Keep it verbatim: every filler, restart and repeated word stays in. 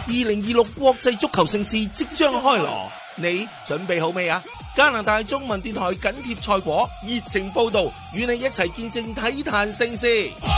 二零二六國際足球盛事即將開鑼，你準備好未啊？加拿大中文電台緊貼賽果，熱情報道，與你一齊見證體壇盛事。